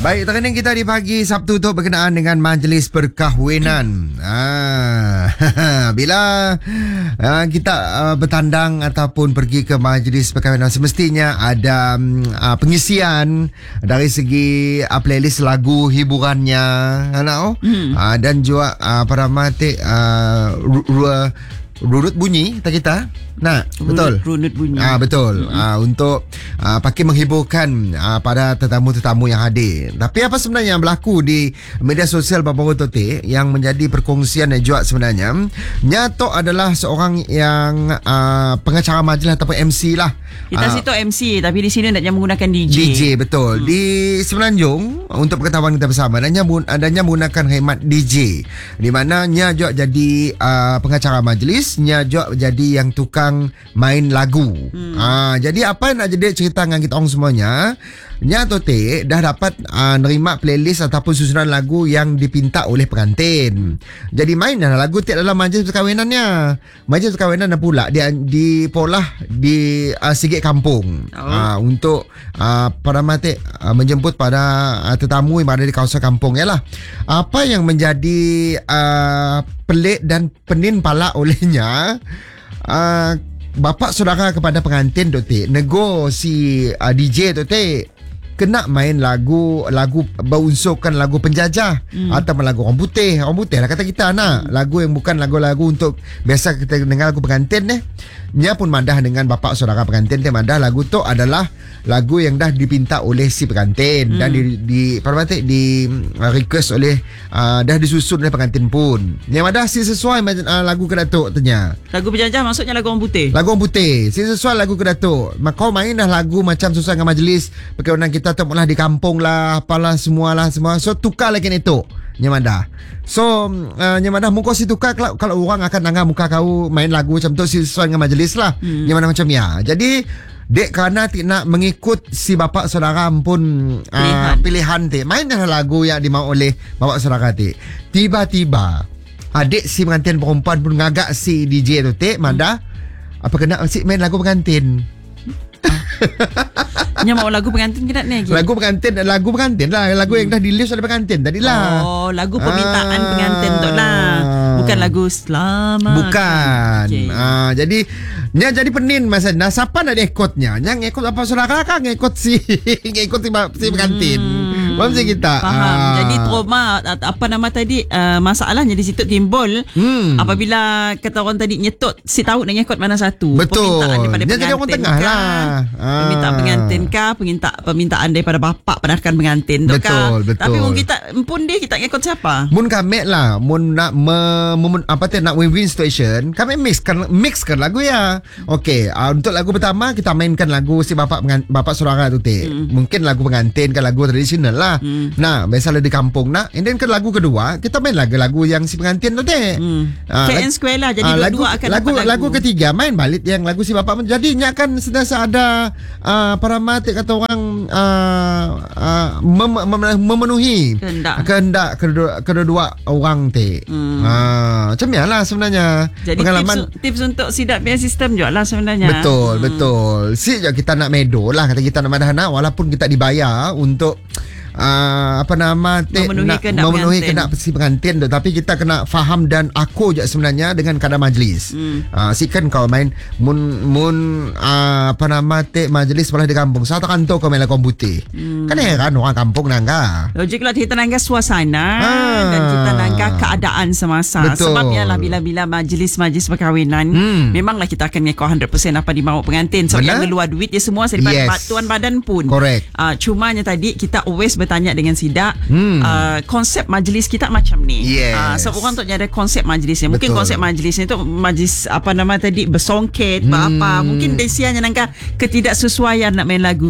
Baik, tekanan kita di pagi Sabtu tu berkenaan dengan majlis perkahwinan. Bila kita bertandang ataupun pergi ke majlis perkahwinan, semestinya ada pengisian dari segi playlist lagu hiburannya, dan juga paramati runut bunyi kita. Betul. Runut bunyi. Betul. Untuk pakai menghiburkan pada tetamu-tetamu yang hadir. Tapi apa sebenarnya yang berlaku di media sosial baru-baru tu yang menjadi perkongsian dan juga sebenarnya Nyatok adalah seorang yang pengacara majlis ataupun MC lah. Kita situ MC, tapi di sini naknya menggunakan DJ. DJ, betul. Di Semenanjung, untuk pengetahuan kita bersama, adanya menggunakan khidmat DJ, di mana Nya juga jadi pengacara majlis, Nya juga jadi yang tukang main lagu. Jadi apa yang nak jadi cerita dengan kita orang semuanya, Nya Tote dah dapat nerima playlist ataupun susunan lagu yang dipinta oleh pengantin. Jadi main dah lagu tiap dalam majlis perkahwinannya. Majlis perkahwinan dan pula di polah di Sigit Kampung. Untuk para mati menjemput pada tetamu yang berada di kawasan kampung yalah. Apa yang menjadi pelik dan penin pala olehnya, bapa saudara kepada pengantin tu nego si DJ tu kena main lagu berunsurkan lagu penjajah atau lagu orang putih lah kata kita lagu yang bukan lagu-lagu untuk biasa kita dengar lagu pengantin Nya pun madah dengan bapa saudara pengantin madah lagu tu adalah lagu yang dah dipinta oleh si pengantin dan di request oleh dah disusun oleh pengantin pun. Yang madah si sesuai lagu ke Datuk tanya. Lagu penjajah maksudnya lagu orang putih. Lagu orang putih. Si sesuai lagu ke Datuk. Kau main dah lagu macam sesuai dengan majlis perkahwinan kita tu lah di kampung lah, apalah semua. So tukar lagi itu. Nyamada. So Nyamada muka si tukar kalau orang akan nanggap muka kau main lagu macam tu sesuai dengan majlis lah. Nyamada macam ya. Jadi dek kerana nak mengikut si bapa saudara pun pilihan main dah lagu yang dimau oleh bapa saudara tiba-tiba adik si pengantin perempuan pun ngagak si DJ tu Mada apa kena si main lagu pengantin. Nya mau lagu pengantin ke tak ni? Lagu pengantin lah. Lagu yang dah di list oleh pengantin tadi lah. Oh, lagu permintaan pengantin tu lah. Bukan lagu selamat. Bukan. Jadi Nya jadi penin masa siapa nak ikutnya? Nya ngikut apa saudara kan ngikut si pengantin. Faham sih kita. Faham. Jadi trauma apa nama tadi masalahnya di situ timbul apabila kata orang tadi nyetut si tahu nak ngikut mana satu. Betul. Permintaan daripada Dia jadi orang tengah lah. Permintaan pengantin kah, permintaan daripada bapa penahkan pengantin tu kah. Betul. Tapi mun kita kita ngikut siapa? Mun kami lah, mun nak nak win-win situation, kami mixkan lagu ya. Okey, untuk lagu pertama kita mainkan lagu si bapa saudara tu mungkin lagu pengantin kan lagu tradisional lah. Nah, biasalah di kampung and then ke lagu kedua kita main lagu yang si pengantin tu fair and square lah. Jadi dua-dua akan dapat lagu ketiga main balik yang lagu si bapa. Jadinya kan sentiasa ada paramati kata orang memenuhi kehendak kedua orang macam ya lah sebenarnya. Jadi pengalaman tips untuk sidak punya sistem juga lah sebenarnya. Betul. Si kita nak medo lah kata kita nak madahana walaupun kita dibayar untuk memenuhi kehendak si pengantin tu, tapi kita kena faham dan aku je sebenarnya dengan kadar majlis. Sikan kau main majlis sebelah di kampung satu kantor kau main lagu putih. Kan heran orang kampung nangga. Logik lah kita nangga suasana dan kita nangga keadaan semasa. Betul. Sebab ialah bila majlis perkahwinan memanglah kita akan ngekau 100% apa dimau pengantin. So yang keluar duit dia semua daripada batuan badan pun. Correct. Cumanya tadi kita always bertanya dengan Sidak konsep majlis kita macam ni. So orang tu ada konsep majlisnya. Mungkin konsep majlisnya tu majlis apa nama tadi bersongket apa. Mungkin desianya nangka ketidaksesuaian nak main lagu.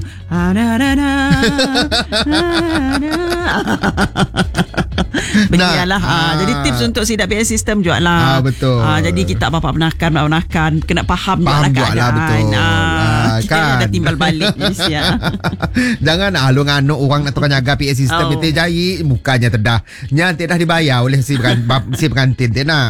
Beginilah. Jadi tips untuk Sidak PA sistem juga lah. Betul. Jadi kita apa-apa menahkan kena faham juga lah keadaan. Betul. kita dah timbal balik ya. Jangan alung-anu orang nak tukang jaga PA system itu jai mukanya tedah. Nya tidak dibayar oleh si pengantin dia nak.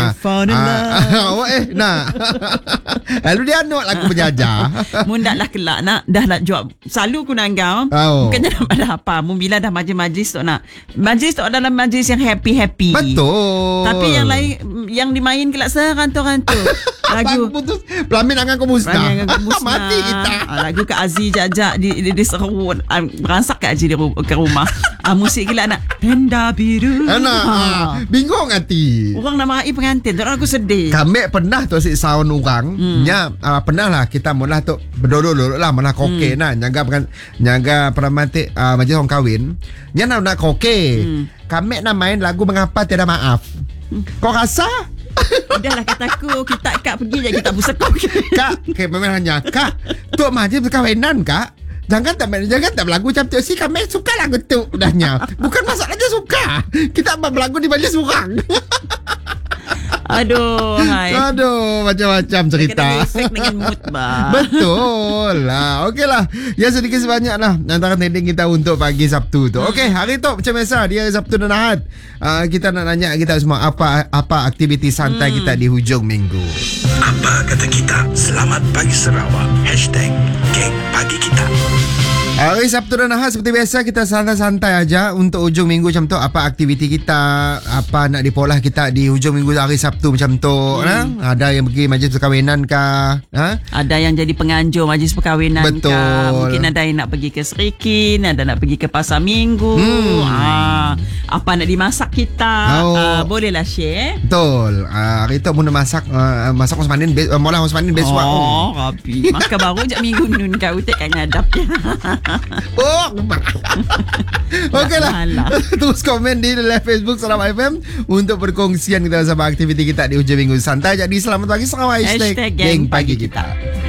Nah. Lalu dia nak lagu penjajah. Mun dah lah kelak nak dah nak jual. Selalu ku nanggau. Bukannya nak ada apa. Mun bila dah majlis tu nak. Majlis tu adalah majlis yang happy. Betul. Tapi yang lain yang dimain kelak serantu-rantu. Lagu putus pelamin angan musnah. Mati kita. Lagu Kak Aziz jajak di seru. Beransak Kak Aziz ke rumah. Musik gila nak tenda biru. Anak bingung hati. Orang nak marahi pengantin. Tu aku sedih. Kami pernah tu si sound orang. Nya pernah lah kita mula tu berduduk lah mana koke nah jaga peramati majlis orang kahwin. Nya nak koke. Kami nak main lagu Mengapa Tiada Maaf. Kau rasa? Dah lah kataku kita Kak pergi je kita busekok. Kak, memang hanya Kak. Tu majlis perkahwinan Kak. Jangan tak berlagu macam tu. Si kami suka lagu tu dahnya. Bukan masalahnya suka. Kita berlagu di majlis orang. Aduh, macam-macam cerita. Kena efek dengan mood bah. Betul lah. Okey lah. Ya sedikit sebanyak lah antara trending kita untuk pagi Sabtu tu. Okey, hari tu macam biasa dia Sabtu dan Ahad. Kita nak nanya kita semua apa aktiviti santai kita di hujung minggu. Apa kata kita? Selamat pagi Sarawak. #Geng Pagi Kita. Hari Sabtu dan Ahad seperti biasa kita santai-santai aja untuk hujung minggu macam tu. Apa aktiviti kita, apa nak dipolah kita di hujung minggu hari Sabtu macam tu. Ada yang pergi majlis perkahwinan kah? Ada yang jadi penganjur majlis perkahwinan. Betul. Kah? Mungkin ada yang nak pergi ke Serikin, ada nak pergi ke Pasar Minggu. Apa nak dimasak kita? Bolehlah share. Betul. Hari tu mula masak Osmanin molah Osmanin besok. Rapi. Maka baru je minggu nun kau tak ngadap. Okeylah. Terus komen di live Facebook Sarawak FM untuk perkongsian kita bersama aktiviti kita di hujung minggu santai. Jadi selamat pagi Sarawak. #Geng Pagi Kita.